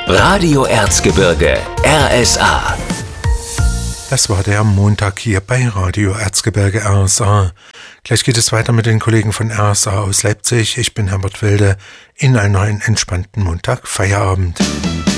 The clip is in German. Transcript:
Radio Erzgebirge, RSA. Das war der Montag hier bei Radio Erzgebirge RSA. Gleich geht es weiter mit den Kollegen von RSA aus Leipzig. Ich bin Herbert Wilde in einem neuen entspannten Montag Feierabend.